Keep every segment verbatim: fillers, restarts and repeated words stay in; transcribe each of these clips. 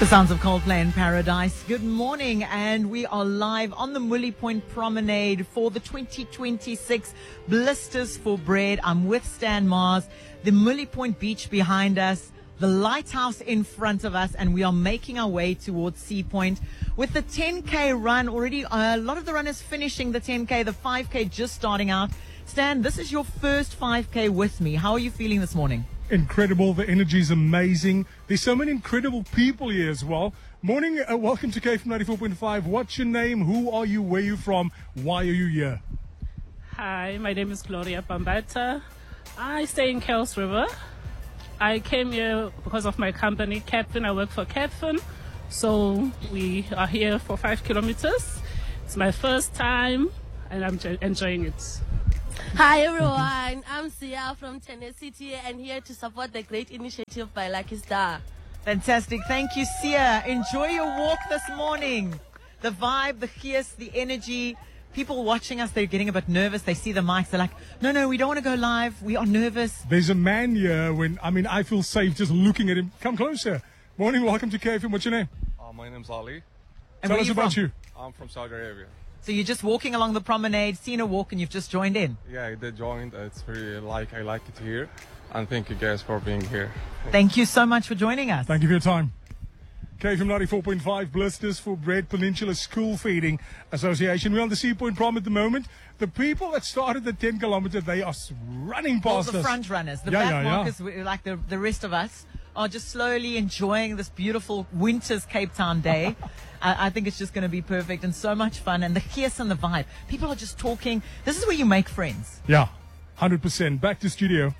The sounds of Coldplay in Paradise. Good morning, and we are live on the Mully Point Promenade for the twenty twenty-six Blisters for Bread. I'm with Stan Mars, the Mully Point Beach behind us, the lighthouse in front of us, and we are making our way towards Sea Point with the ten K run already. Uh, a lot of the runners finishing the ten K, the five K just starting out. Stan, this is your first five K with me. How are you feeling this morning? Incredible. The energy is amazing. There's so many incredible people here as well. Morning. Uh, welcome to K F M ninety-four point five. What's your name? Who are you? Where are you from? Why are you here? Hi, my name is Gloria Bambata. I stay in Kells River. I came here because of my company, Captain. I work for Captain. So we are here for five kilometers. It's my first time and I'm enjoying it. Hi everyone, I'm Sia from Tennessee City and here to support the great initiative by Lucky Star. Fantastic. Thank you, Sia. Enjoy your walk this morning. The vibe, the gees, the energy. People watching us, they're getting a bit nervous. They see the mics. They're like, no, no, we don't want to go live. We are nervous. There's a man here when, I mean, I feel safe just looking at him. Come closer. Morning, welcome to K F M. What's your name? Uh, my name's Ali. And Tell where us you about from? you. I'm from Saudi Arabia. So you're just walking along the promenade, seen a walk, and you've just joined in. Yeah, I did join. It's very like I like it here. And thank you guys for being here. Thank you so much for joining us. Thank you for your time. K F M ninety-four point five, Blisters for Bread, Peninsula School Feeding Association. We're on the Sea Point Prom at the moment. The people that started the ten kilometer, they are running All past the us. front runners, the Yeah, back yeah, yeah. markers, we- like the, the rest of us, are just slowly enjoying this beautiful winter's Cape Town day. I, I think it's just going to be perfect and so much fun. And the kiss and the vibe. People are just talking. This is where you make friends. Yeah, one hundred percent. Back to studio.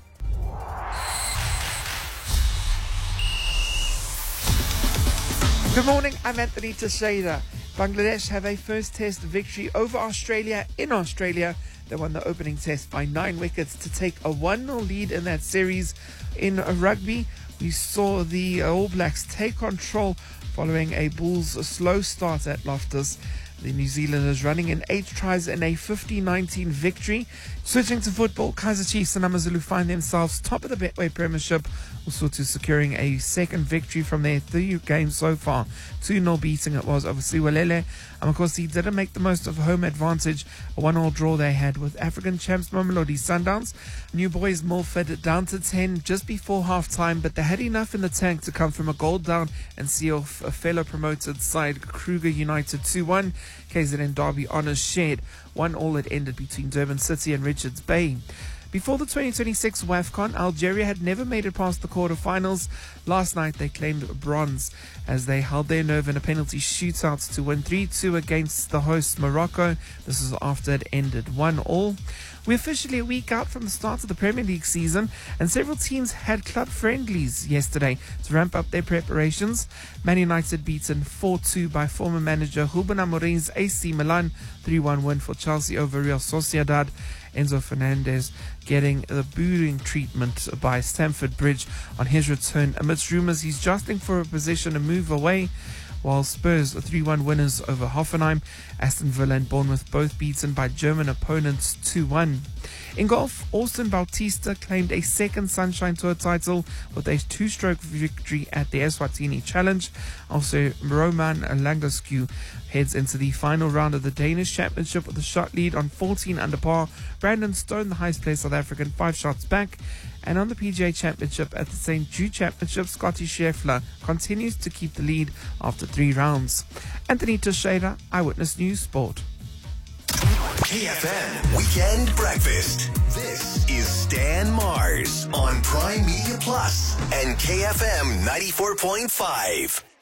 Good morning, I'm Anthony Teixeira. Bangladesh have a first test victory over Australia in Australia. They won the opening test by nine wickets to take a one nil lead in that series. In rugby, we saw the All Blacks take control following a Bulls slow start at Loftus. The New Zealanders running in eight tries in a fifty nineteen victory. Switching to football, Kaizer Chiefs and AmaZulu find themselves top of the Betway Premiership, also to securing a second victory from their three games so far. two nil beating it was over Siwalele. And of course, he didn't make the most of home advantage. A one all draw they had with African champs Mamelodi Sundowns. New Boys Milford down to ten just before half time, but they had enough in the tank to come from a goal down and see off a fellow promoted side, Kruger United two one. K Z N Derby honours shared. one all it ended between Durban City and Richards Bay. Before the twenty twenty-six WAFCON, Algeria had never made it past the quarterfinals. Last night they claimed bronze as they held their nerve in a penalty shootout to win three two against the hosts Morocco. This is after it ended one all. We're officially a week out from the start of the Premier League season, and several teams had club friendlies yesterday to ramp up their preparations. Man United beaten four two by former manager Ruben Amorim's A C Milan, three one win for Chelsea over Real Sociedad. Enzo Fernandez getting the booing treatment by Stamford Bridge on his return amidst rumours he's jostling for a position to move away. While Spurs are three one winners over Hoffenheim. Aston Villa and Bournemouth both beaten by German opponents two one. In golf, Austin Bautista claimed a second Sunshine Tour title with a two-stroke victory at the Eswatini Challenge. Also, Roman Langoscu heads into the final round of the Danish Championship with a shot lead on fourteen under par. Brandon Stone, the highest placed South African, five shots back. And on the P G A Championship at the Saint Jude Championship, Scotty Scheffler continues to keep the lead after three rounds. Anthony Teixeira, Eyewitness News Sport. K F M Weekend Breakfast. This is Stan Mars on Prime Media Plus and K F M ninety-four point five.